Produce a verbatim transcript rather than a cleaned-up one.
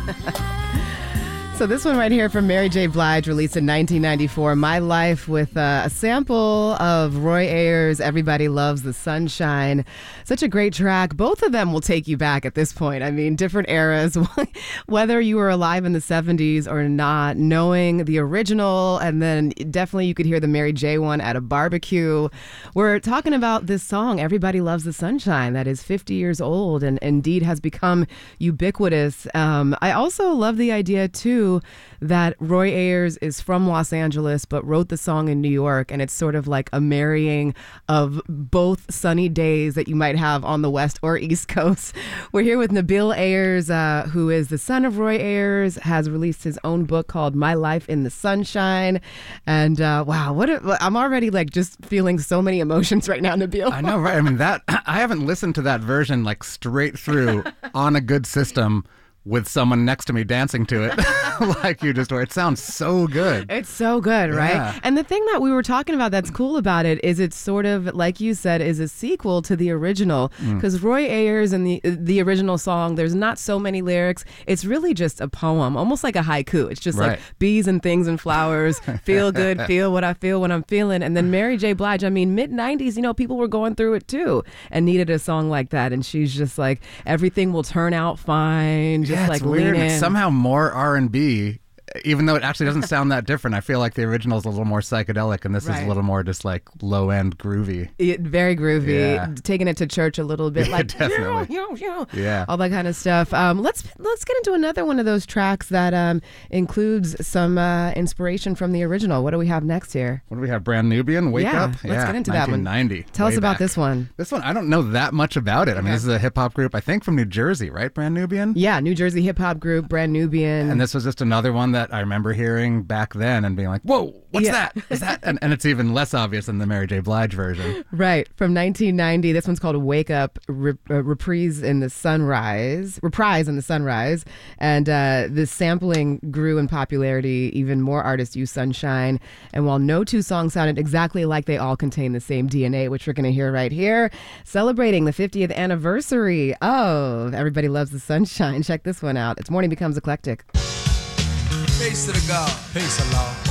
So this one right here from Mary J. Blige, released in nineteen ninety-four, My Life, with uh, a sample of Roy Ayers' Everybody Loves the Sunshine. Such a great track. Both of them will take you back at this point. I mean, different eras, whether you were alive in the seventies or not, knowing the original, and then definitely you could hear the Mary J. one at a barbecue. We're talking about this song, Everybody Loves the Sunshine, that is fifty years old and indeed has become ubiquitous. Um, I also love the idea, too, that Roy Ayers is from Los Angeles but wrote the song in New York, and it's sort of like a marrying of both sunny days that you might have on the West or East Coast. We're here with Nabil Ayers, uh, who is the son of Roy Ayers, has released his own book called My Life in the Sunshine. And uh, wow, what a, I'm already like just feeling so many emotions right now, Nabil. I know, right? I mean, that I haven't listened to that version like straight through on a good system with someone next to me dancing to it like you just were. It sounds so good. It's so good, right? Yeah. And the thing that we were talking about that's cool about it is it's sort of, like you said, is a sequel to the original. Because mm. Roy Ayers and the the original song, there's not so many lyrics. It's really just a poem, almost like a haiku. It's just right. like bees and things and flowers, feel good, feel what I feel when I'm feeling. And then Mary J. Blige, I mean, mid nineties, you know, people were going through it too and needed a song like that. And she's just like, everything will turn out fine. Just yeah, like it's weird. lean in. It's somehow more R and B, even though it actually doesn't sound that different. I feel like the original is a little more psychedelic, and this right. is a little more just like low end groovy. It, very groovy, yeah. taking it to church a little bit, yeah, like definitely, yo, yo, yo, yeah, all that kind of stuff. Um, let's let's get into another one of those tracks that um, includes some uh, inspiration from the original. What do we have next here? What do we have? Brand Nubian, Wake yeah, Up. Let's yeah, get into that one. nineteen ninety. Tell us about back. this one. This one, I don't know that much about it. I mean, okay. this is a hip hop group, I think, from New Jersey, right? Brand Nubian. Yeah, New Jersey hip hop group, Brand Nubian. And this was just another one that I remember hearing back then and being like, whoa, what's yeah. that? Is that? And, and it's even less obvious than the Mary J. Blige version. Right. From nineteen ninety. This one's called Wake Up, Re- uh, Reprise in the Sunrise. Reprise in the Sunrise. And uh, this sampling grew in popularity. Even more artists use Sunshine. And while no two songs sounded exactly like, they all contain the same D N A, which we're going to hear right here. Celebrating the fiftieth anniversary of Everybody Loves the Sunshine. Check this one out. It's Morning Becomes Eclectic. Peace to the God. Peace, Allah.